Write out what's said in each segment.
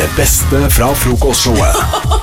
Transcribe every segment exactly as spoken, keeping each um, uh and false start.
Det beste fra frokostshowet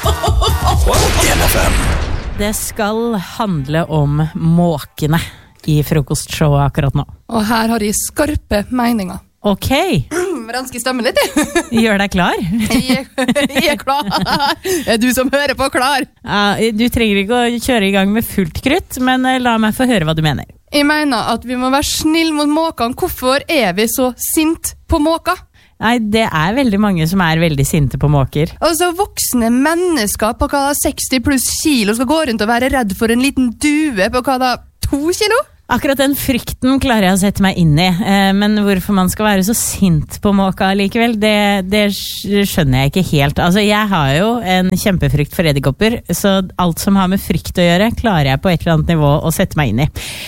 på en F M. Det skal handle om måkene i frokostshowet akkurat nå. Og her har jeg skarpe meninger. Ok. Ranske stemmen litt, Gjør deg klar. jeg, jeg er klar. Er du som hører på klar? Ja, du trenger ikke å kjøre i gang med fullt krutt, men la meg få høre hva du mener. Jeg mener at vi må være snill mot måkene. Hvorfor er vi så sint på måker? Nei, det er veldig mange som er veldig sinte på måker. Altså, voksne mennesker på hva da seksti pluss kilo skal gå rundt og være redd for en liten due på hva da to kilo? Akkurat den frykten klarer jeg å sette meg inn i, men hvorfor man skal være så sint på måka likevel, det, det skjønner jeg ikke helt. Altså, jeg har jo en kjempefrykt for edderkopper, så alt som har med frykt å gjøre, klarer jeg på et eller annet nivå å sette meg inn i.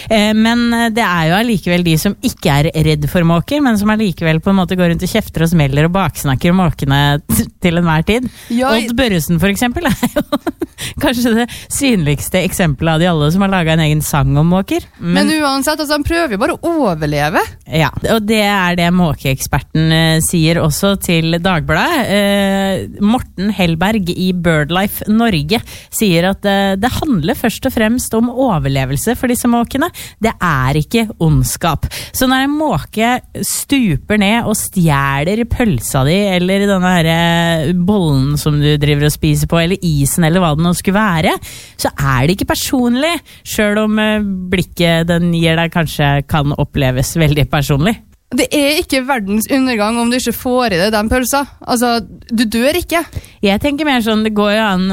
Men det er jo allikevel de som ikke er redd for måker, men som allikevel på en måte går rundt og kjefter og smeller og baksnakker måkene til enhver tid. Ja, Odd Børresen for eksempel er jo kanskje det synligste eksempelet av de alle som har laget en egen sang om måker. Men, men uansett, altså, han prøver jo bare å overleve. Ja, og det er det måkeeksperten eh, sier også til Dagbladet. Eh, Morten Hellberg i BirdLife Norge sier at eh, det handler først og fremst om overlevelse for disse måkene. Det er ikke ondskap. Så når en måke stuper ned og stjeler pølsa di, eller denne her eh, bollen som du driver og spiser på, eller isen, eller hva det nå skulle være, så er det ikke personlig, selv om eh, blikket den gir deg kanskje kan oppleves veldig personlig. Det er ikke verdens undergang om du ikke får i deg den pølsa. Altså, du dør ikke. Jeg tenker mer sånn, det går jo an,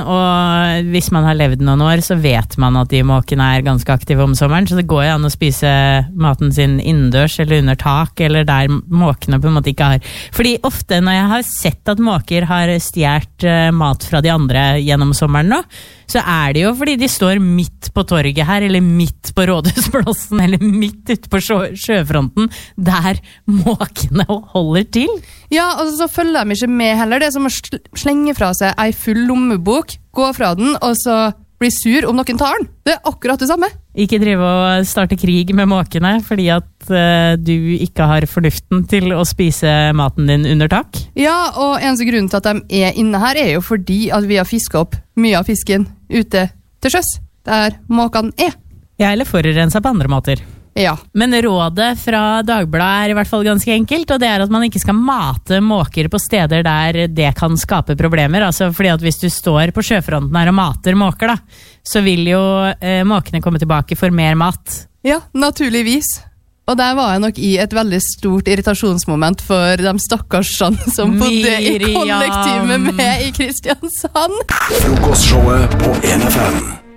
og hvis man har levd noen år, så vet man at de måkene er ganske aktive om sommeren, så det går jo an å spise maten sin innendørs eller under tak, eller der måkene på en måte ikke har. Fordi ofte når jeg har sett at måker har stjert mat fra de andre gjennom sommeren nå, så er det jo fordi de står midt på torget her, eller midt på Rådhusplassen, eller midt ute på sjø, sjøfronten, der måkene holder til. Ja, og så følger de ikke med heller. Det er som å slenge fra seg ei full lommebok, gå fra den, og så bli sur om noen tar den. Det er akkurat det samme. Ikke drive og starte krig med måkene, fordi at uh, du ikke har fornuften til å spise maten din under tak. Ja, og eneste grunn til at de er inne her er jo fordi at vi har fisket opp mye av fisken ute til sjøs, der måkene er. Ja, eller forurenset på andre måter. Ja. Men rådet fra Dagbladet er i hvert fall ganske enkelt, og det er at man ikke skal mate måker på steder der det kan skape problemer. Altså fordi at hvis du står på sjøfronten her og mater måker, da, så vil jo eh, måkene komme tilbake for mer mat. Ja, naturligvis. Og der var jeg nok i et veldig stort irritasjonsmoment for de stakkarsene som bodde i kollektiv med meg i Kristiansand. Frokostshowet på en F M.